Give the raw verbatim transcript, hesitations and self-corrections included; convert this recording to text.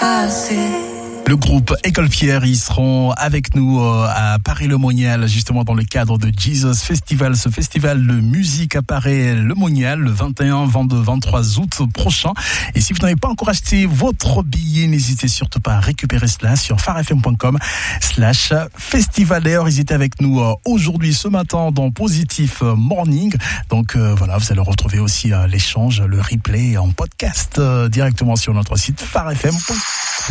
effacer. Le groupe École Pierre, ils seront avec nous à Paris-le-Monial, justement dans le cadre de Jesus Festival. Ce festival de musique à Paris-le-Monial, le vingt et un, vingt-deux, vingt-trois août prochain. Et si vous n'avez pas encore acheté votre billet, n'hésitez surtout pas à récupérer cela sur farfm.com slash festival. D'ailleurs, ils étaient avec nous aujourd'hui, ce matin, dans Positif Morning. Donc euh, voilà, vous allez retrouver aussi euh, l'échange, le replay en podcast euh, directement sur notre site farfm point com.